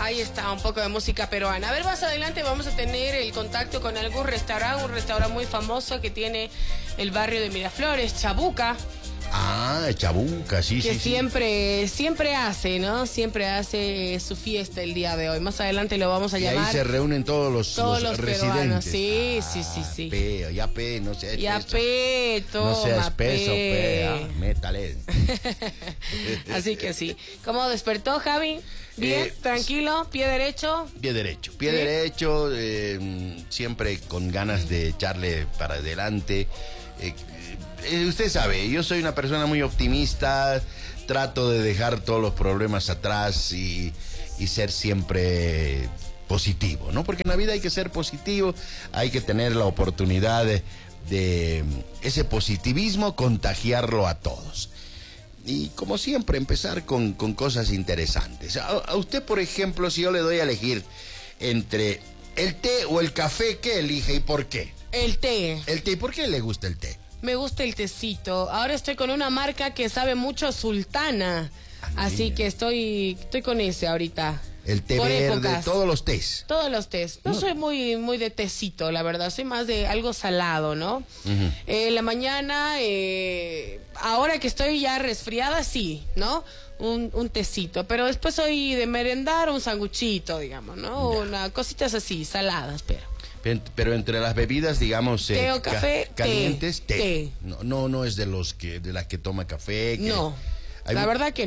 Ahí está, un poco de música peruana. A ver, más adelante vamos a tener el contacto con algún restaurante, un restaurante muy famoso que tiene el barrio de Miraflores, Chabuca. Ah, Chabuca, sí, Que sí, siempre hace, ¿no? Siempre hace su fiesta el día de hoy. Más adelante lo vamos a y llamar. ahí se reúnen todos los peruanos, residentes. sí. No seas Ya espeso. toma, No seas espeso, métale. Así que sí. ¿Cómo despertó, Javi? Bien, tranquilo, pie derecho. Pie derecho, ¿Sí? siempre con ganas de echarle para adelante. Usted sabe, yo soy una persona muy optimista, trato de dejar todos los problemas atrás y ser siempre positivo, ¿no? Porque en la vida hay que ser positivo, hay que tener la oportunidad de ese positivismo contagiarlo a todos. Y como siempre, empezar con cosas interesantes. A usted, por ejemplo, si yo le doy a elegir entre el té o el café, ¿qué elige y por qué? El té. El té, ¿y por qué le gusta el té? Me gusta el tecito. Ahora estoy con una marca que sabe mucho a sultana. Así que estoy con ese ahorita. El té por verde, épocas. todos los tés. Todos los tés. No soy muy de tecito, la verdad. Soy más de algo salado, ¿no? En la mañana, ahora que estoy ya resfriada, sí, ¿no? Un tecito. Pero después soy de merendar un sanguchito, digamos, ¿no? Cositas así, saladas, Pero entre las bebidas, digamos, té o café, calientes, té. té. No es de las que toma café. No, la verdad que